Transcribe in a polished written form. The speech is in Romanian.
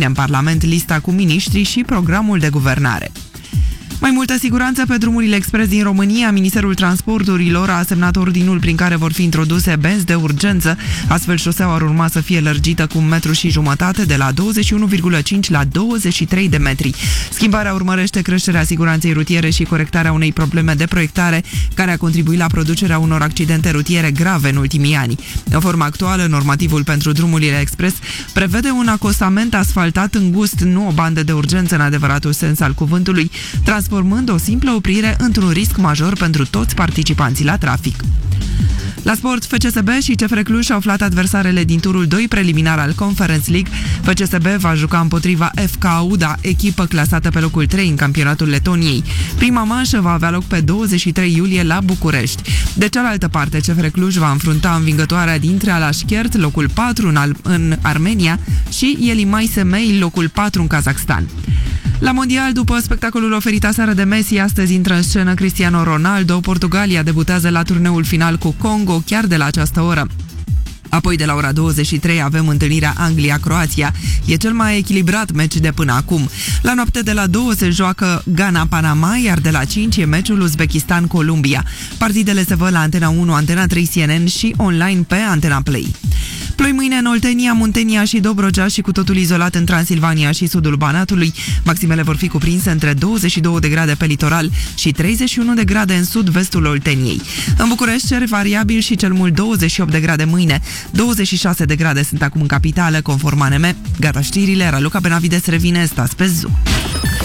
în Parlament lista cu miniștri și programul de guvernare. Mai multă siguranță pe drumurile expres din România. Ministerul Transporturilor a semnat ordinul prin care vor fi introduse benzi de urgență. Astfel, șoseaua ar urma să fie lărgită cu 1,5 m de la 21,5 la 23 de metri. Schimbarea urmărește creșterea siguranței rutiere și corectarea unei probleme de proiectare care a contribuit la producerea unor accidente rutiere grave în ultimii ani. În forma actuală, normativul pentru drumurile expres prevede un acostament asfaltat îngust, nu o bandă de urgență în adevăratul sens al cuvântului, transformând o simplă oprire într-un risc major pentru toți participanții la trafic. La sport, FCSB și CFR Cluj au aflat adversarele din turul 2 preliminar al Conference League. FCSB va juca împotriva FK Auda, echipă clasată pe locul 3 în campionatul Letoniei. Prima manșă va avea loc pe 23 iulie la București. De cealaltă parte, CFR Cluj va înfrunta învingătoarea dintre Alashkert, locul 4 în Armenia, și Yelimay Semei, locul 4 în Kazakhstan. La mondial, după spectacolul oferit aseară de Messi, astăzi intră în scenă Cristiano Ronaldo. Portugalia debutează la turneul final cu Congo chiar de la această oră. Apoi, de la ora 23, avem întâlnirea Anglia-Croația. E cel mai echilibrat meci de până acum. La noapte de la 2 se joacă Ghana-Panama, iar de la 5 e meciul Uzbekistan-Columbia. Partidele se văd la Antena 1, Antena 3 CNN și online pe Antena Play. Ploi mâine în Oltenia, Muntenia și Dobrogea și cu totul izolat în Transilvania și sudul Banatului. Maximele vor fi cuprinse între 22 de grade pe litoral și 31 de grade în sud-vestul Olteniei. În București, cer variabil și cel mult 28 de grade mâine. 26 de grade sunt acum în capitală, conform ANM. Gata știrile, Raluca Benavides revine, stați pe Zoom.